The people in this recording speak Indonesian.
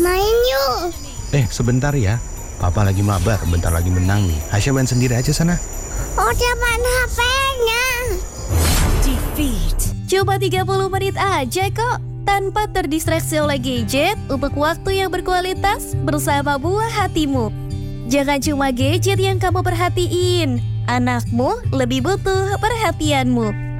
Main yuk. Sebentar ya. Papa lagi mabar, bentar lagi menang nih. Aisyah main sendiri aja sana. Udah main HP-nya. Cuma 30 menit aja kok. Tanpa terdistraksi oleh gadget untuk waktu yang berkualitas bersama buah hatimu. Jangan cuma gadget yang kamu perhatiin. Anakmu lebih butuh perhatianmu.